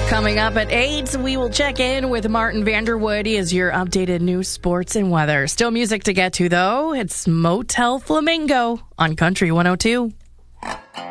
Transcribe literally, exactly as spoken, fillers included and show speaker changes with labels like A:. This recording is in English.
A: Coming up at eight, we will check in with Martin Vanderwood. He is your updated news, sports, and weather. Still music to get to, though. It's Motel Flamingo on Country one oh two.